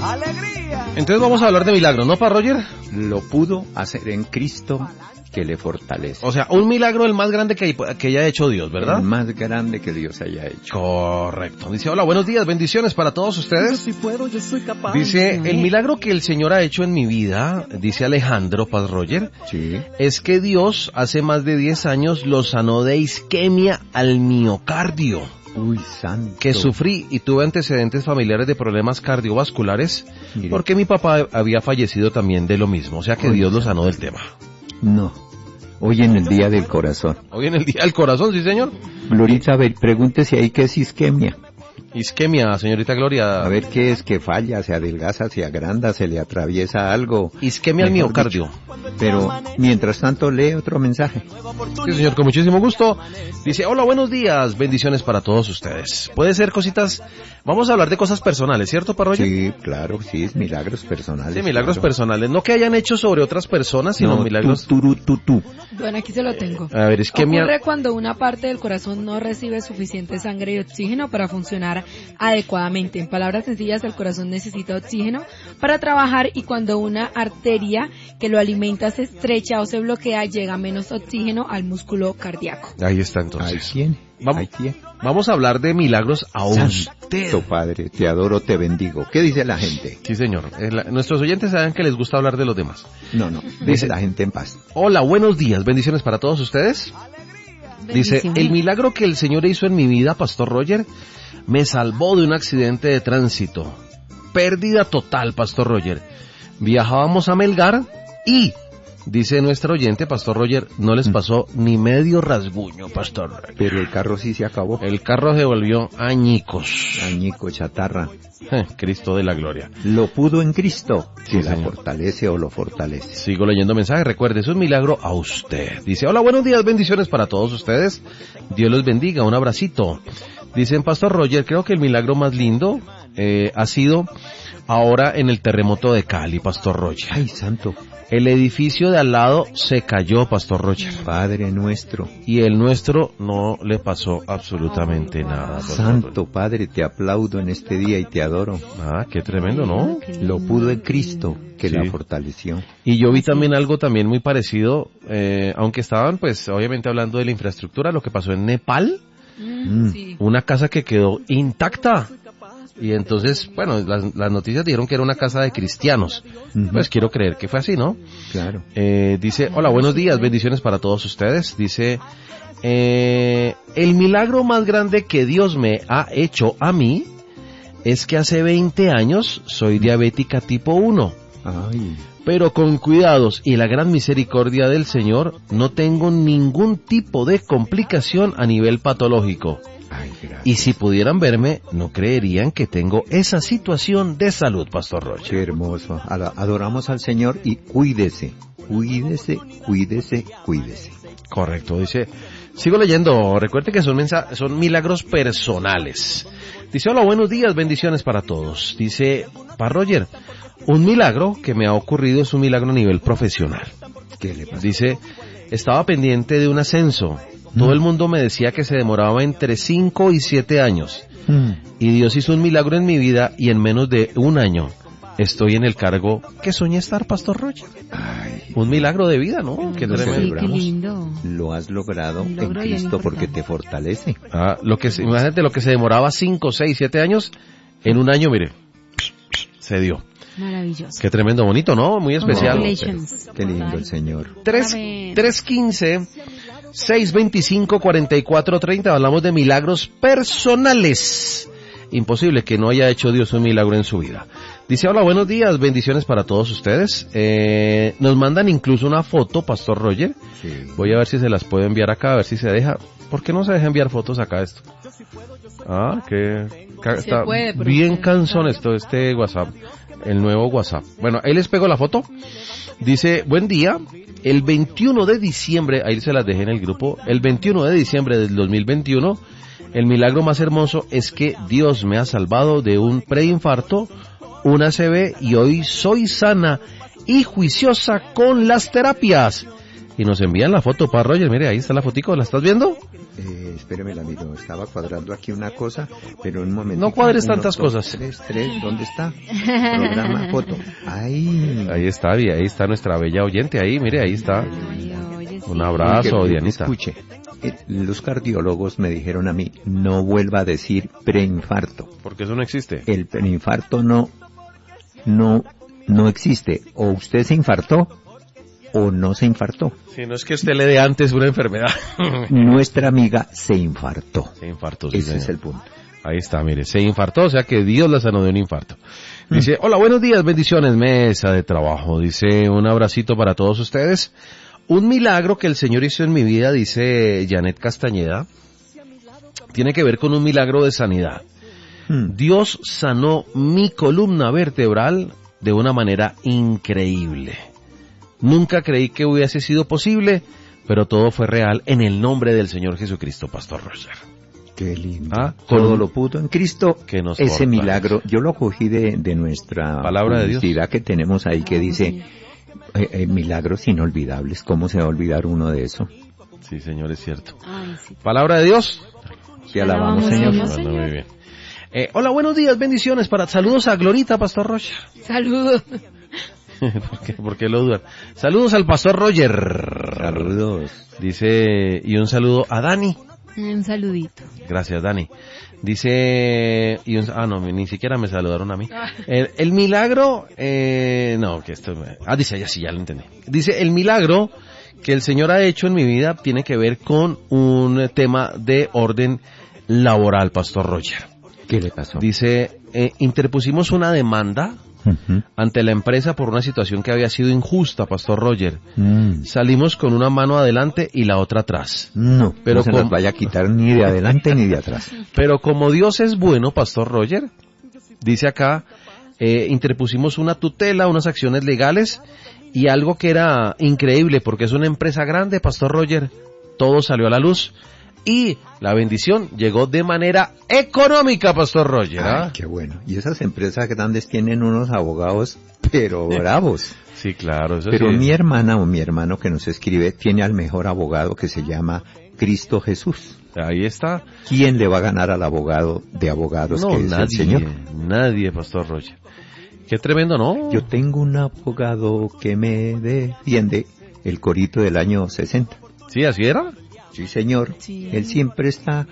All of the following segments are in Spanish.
Entonces vamos a hablar de milagros, ¿no, para Roger? Lo pudo hacer en Cristo que le fortalece. O sea, un milagro el más grande que haya hecho Dios, ¿verdad? El más grande que Dios haya hecho. Correcto. Dice, hola, buenos días, bendiciones para todos ustedes. Dice, el milagro que el Señor ha hecho en mi vida, dice Alejandro Paz Roger, Sí. es que Dios hace más de 10 años lo sanó de isquemia al miocardio, Uy, santo. que sufrí y tuve antecedentes familiares de problemas cardiovasculares, Mire. porque mi papá había fallecido también de lo mismo, o sea que Uy, Dios lo sanó del tema. No. Hoy en el Día del Corazón. Hoy en el Día del Corazón, ¿sí, señor? Glorita, a ver, pregúntese ahí qué es isquemia. Isquemia, señorita Gloria. A ver qué es, que falla, se adelgaza, se agranda, se le atraviesa algo. Isquemia al Mejor miocardio. dicho. Pero, mientras tanto, lee otro mensaje. Sí, señor, con muchísimo gusto. Dice, hola, buenos días, bendiciones para todos ustedes. Puede ser cositas, vamos a hablar de cosas personales, ¿cierto, Parroya? Sí, claro, sí, es milagros personales. Sí, milagros claro. personales, no que hayan hecho sobre otras personas, sino No, milagros... tú. Bueno, aquí se lo tengo. A ver, isquemia... Ocurre cuando una parte del corazón no recibe suficiente sangre y oxígeno para funcionar adecuadamente. En palabras sencillas, el corazón necesita oxígeno para trabajar y cuando una arteria que lo alimenta se estrecha o se bloquea, llega menos oxígeno al músculo cardíaco. Ahí está Ahí entonces. tiene, Vamos. ahí tiene. Vamos a hablar de milagros a usted. Santo Padre, te adoro, te bendigo. ¿Qué dice la gente? Sí, señor. Nuestros oyentes saben que les gusta hablar de los demás. No, dice la gente en paz. Hola, buenos días, bendiciones para todos ustedes. Dice, el milagro que el Señor hizo en mi vida, Pastor Roger, me salvó de un accidente de tránsito. Pérdida total, Pastor Roger. Viajábamos a Melgar y, dice nuestro oyente, Pastor Roger, no les pasó ni medio rasguño, Pastor Roger. Pero el carro sí se acabó. El carro se volvió añicos. Añico, chatarra. Cristo de la gloria. Lo pudo en Cristo, que Sí, la señor. fortalece o lo fortalece. Sigo leyendo mensajes, recuerde, es un milagro a usted. Dice, hola, buenos días, bendiciones para todos ustedes. Dios los bendiga, un abracito. Dicen, Pastor Roger, creo que el milagro más lindo ha sido ahora en el terremoto de Cali, Pastor Roger. Ay, santo, El edificio de al lado se cayó, Pastor Roger. Padre nuestro. Y el nuestro no le pasó absolutamente nada, Pastor Santo Padre, te aplaudo en este día y te adoro. Roger. Ah, qué tremendo, ¿no? Lo pudo en Cristo, que Sí. la fortaleció. Y yo vi también algo también muy parecido, aunque estaban pues obviamente hablando de la infraestructura, lo que pasó en Nepal, Sí. una casa que quedó intacta. Y entonces, bueno, las noticias dijeron que era una casa de cristianos. Ujú. Pues quiero creer que fue así, ¿no? Claro. Dice, hola, buenos días, bendiciones para todos ustedes. Dice, el milagro más grande que Dios me ha hecho a mí es que hace 20 años soy diabética tipo 1. Ay, Pero con cuidados y la gran misericordia del Señor, no tengo ningún tipo de complicación a nivel patológico. ay, gracias. Y si pudieran verme, no creerían que tengo esa situación de salud, Pastor Roger. Qué hermoso. Adoramos al Señor y cuídese, cuídese, cuídese, cuídese. Correcto, dice. Sigo leyendo, recuerde que son milagros personales. Dice, hola, buenos días, bendiciones para todos. Dice, Pastor Roger, un milagro que me ha ocurrido es un milagro a nivel profesional. ¿Qué le pasa? Dice, estaba pendiente de un ascenso. Todo el mundo me decía que se demoraba entre 5 y 7 años. Y Dios hizo un milagro en mi vida y en menos de un año estoy en el cargo que soñé estar, Pastor Roger. Ay, Un milagro de vida, ¿no? Qué Lo Sí, tremendo. qué celebramos. lindo. lo has logrado Un en logro bien Cristo porque importante. te fortalece. Ah, imagínate lo que se demoraba 5, 6, 7 años, en un año, mire, se dio. Maravilloso. Qué tremendo, bonito, ¿no? Muy especial. Congratulations. Qué lindo el Señor. 315-625-4430, hablamos de milagros personales. Imposible que no haya hecho Dios un milagro en su vida. Dice, hola, buenos días, bendiciones para todos ustedes. Nos mandan incluso una foto, Pastor Roger. Sí. Voy a ver si se las puedo enviar acá, a ver si se deja. ¿Por qué no se deja enviar fotos acá esto? Ah, que está puede, pero bien usted cansón sabe. este WhatsApp, el nuevo WhatsApp. Bueno, ahí les pego la foto. Dice, buen día, el 21 de diciembre, ahí se las dejé en el grupo, el 21 de diciembre del 2021, el milagro más hermoso es que Dios me ha salvado de un preinfarto, un ACV y hoy soy sana y juiciosa con las terapias. Y nos envían la foto para Roger, mire, ahí está la fotico, ¿la estás viendo? Espéreme, la miro. Estaba cuadrando aquí una cosa, pero en un momento. No cuadres tantas cosas. 3, ¿dónde está? Programa foto. Ahí está nuestra bella oyente, ahí, mire, ahí está. Oye, sí. Un abrazo, Oye, Dianita. Escuche, los cardiólogos me dijeron a mí, no vuelva a decir preinfarto. Porque eso no existe. El preinfarto no existe. O usted se infartó o no se infartó. Si no es que usted le dé antes una enfermedad. Nuestra amiga se infartó. Se infartó, sí, Ese señor. es el punto. Ahí está, mire, se infartó, o sea que Dios la sanó de un infarto. Dice, hola, buenos días, bendiciones, mesa de trabajo. Dice, un abracito para todos ustedes. Un milagro que el Señor hizo en mi vida, dice Janet Castañeda, tiene que ver con un milagro de sanidad. Dios sanó mi columna vertebral de una manera increíble. Nunca creí que hubiese sido posible, pero todo fue real en el nombre del Señor Jesucristo, Pastor Roger. Qué lindo. Todo lo pudo en Cristo. Que nos ese fortalece. milagro, yo lo cogí de nuestra Palabra de Dios. publicidad que tenemos ahí que dice milagros inolvidables. ¿Cómo se va a olvidar uno de eso? Sí, señor, es cierto. Ay, sí. Palabra de Dios. Te alabamos, Alabamos, Señor. Señor. Bueno, muy bien. Hola, buenos días, bendiciones. Saludos a Glorita, Pastor Roger. Saludos. ¿Por qué lo dudan? Saludos al Pastor Roger. Saludos. Dice, y un saludo a Dani. Un saludito. Gracias, Dani. Dice, no, ni siquiera me saludaron a mí. El milagro, dice, ya lo entendí. Dice, el milagro que el Señor ha hecho en mi vida tiene que ver con un tema de orden laboral, Pastor Roger. ¿Qué le pasó? Dice, interpusimos una demanda ante la empresa por una situación que había sido injusta, Pastor Roger. Salimos con una mano adelante y la otra atrás. No, Pero no se nos vaya a quitar ni de adelante ni de atrás. Pero como Dios es bueno, Pastor Roger, dice acá, interpusimos una tutela, unas acciones legales y algo que era increíble porque es una empresa grande, Pastor Roger, todo salió a la luz. Y la bendición llegó de manera económica, Pastor Roger. Ay, qué bueno. Y esas empresas grandes tienen unos abogados, pero bravos. Sí, claro. Eso Pero sí. mi hermana o mi hermano que nos escribe tiene al mejor abogado que se llama Cristo Jesús. Ahí está. ¿Quién le va a ganar al abogado de abogados No, que es nadie, el Señor? nadie, Pastor Roger. Qué tremendo, ¿no? Yo tengo un abogado que me defiende, el corito del año 60. Sí, así era. Sí, señor. Sí. Él siempre está,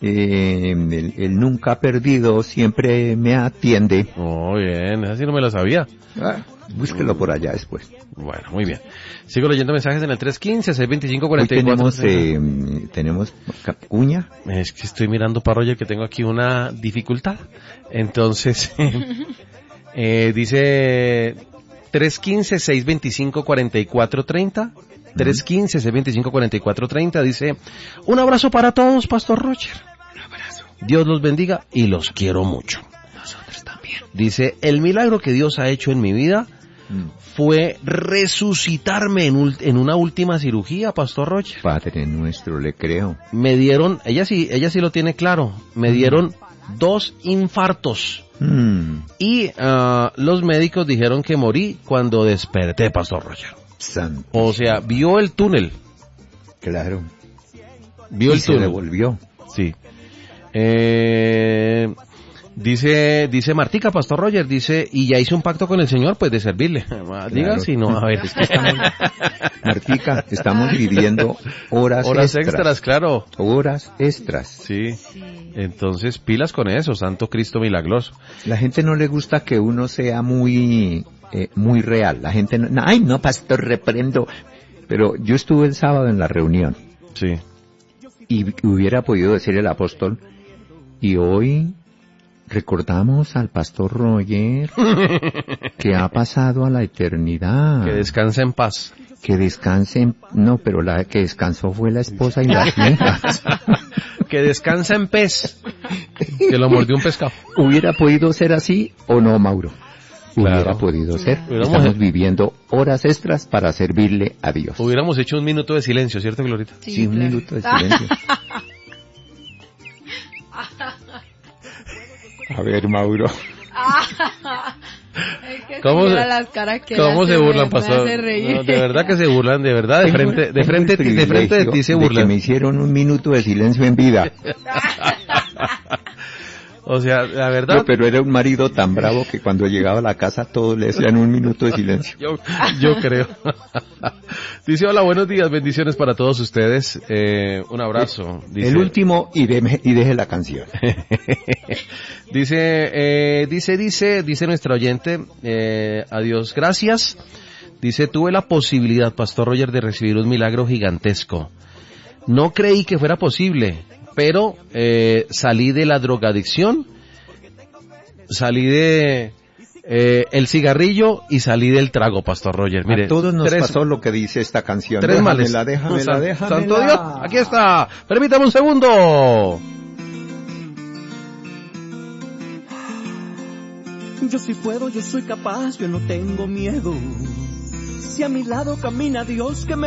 él nunca ha perdido, siempre me atiende. Oh, bien, esa sí no me la sabía. Búsquelo por allá después. Bueno, muy bien. Sigo leyendo mensajes en el 315-625-44. Hoy tenemos cuña. Es que estoy mirando para Roger que tengo aquí una dificultad. Entonces, dice 315-625-4430. 315-625-4430 dice, un abrazo para todos, Pastor Roger. Un abrazo. Dios los bendiga y los quiero mucho. Nosotros también. Dice, el milagro que Dios ha hecho en mi vida fue resucitarme en una última cirugía, Pastor Roger. Padre nuestro, le creo. Me dieron, ella sí lo tiene claro, me dieron 2 infartos. Y los médicos dijeron que morí cuando desperté, Pastor Roger. Santo. O sea, vio el túnel. Claro. Vio Y el se túnel. devolvió. Sí. Dice Martica, Pastor Roger, dice, y ya hice un pacto con el Señor, pues de servirle. Diga si no, a ver. Martica, estamos viviendo horas extras, claro. Horas extras. Sí. Entonces, pilas con eso, Santo Cristo milagroso. La gente no le gusta que uno sea muy real. La gente no, ay no, pastor, reprendo. Pero yo estuve el sábado en la reunión. Sí. Y hubiera podido decir el apóstol, y hoy recordamos al pastor Roger que ha pasado a la eternidad. Que descanse en paz. Que descanse, no, pero la que descansó fue la esposa y las hijas. Que descansa en pez. Que lo mordió un pescado. ¿Hubiera podido ser así o no, Mauro? Claro. Hubiera podido ser. Hubiéramos- Estamos viviendo horas extras para servirle a Dios. Hubiéramos hecho un minuto de silencio, ¿cierto, Glorita? Sí, un claro. minuto de silencio. A ver, Mauro. Es que ¿Cómo, Mira las caras que ¿cómo hace, se burlan, me pastor? hace reír. No, de verdad que se burlan, de verdad, de frente de ti se de que burlan. me hicieron un minuto de silencio en vida. O sea, la verdad. No, pero era un marido tan bravo que cuando llegaba a la casa todos le hacían un minuto de silencio. Yo creo. Dice, hola, buenos días, bendiciones para todos ustedes. Un abrazo. Dice, El último y deje la canción. dice nuestra oyente, adiós, gracias. Dice, tuve la posibilidad, Pastor Roger, de recibir un milagro gigantesco. No creí que fuera posible, pero salí de la drogadicción, salí de el cigarrillo y salí del trago, Pastor Roger. Mire, a todos nos pasó lo que dice esta canción. Tres males. Déjamela. Santo Dios, aquí está. Permítame un segundo. Yo sí puedo, yo soy capaz, yo no tengo miedo. Si a mi lado camina Dios que me